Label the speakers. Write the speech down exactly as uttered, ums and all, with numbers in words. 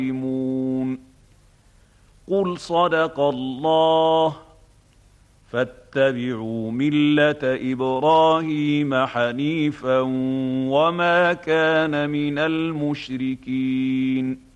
Speaker 1: يعلمون. قل صدق الله فاتبعوا مله ابراهيم حنيفا وما كان من المشركين.